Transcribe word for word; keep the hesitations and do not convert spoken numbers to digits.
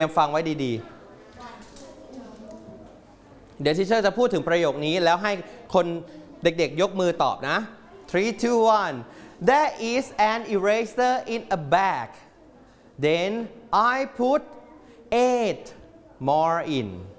ยังฟังไว้ดีๆเดี๋ยวทีเชอร์จะพูดถึงประโยคนี้แล้วให้คนเด็กๆยกมือตอบนะ three two one There is an eraser in a bag then I put eight more in